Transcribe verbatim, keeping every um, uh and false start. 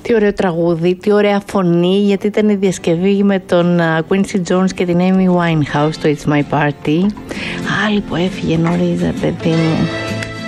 Τι ωραίο τραγούδι, τι ωραία φωνή, γιατί ήταν η διασκευή με τον Quincy Jones και την Amy Winehouse, το It's My Party. Άλλη που έφυγε νωρίς, παιδί μου.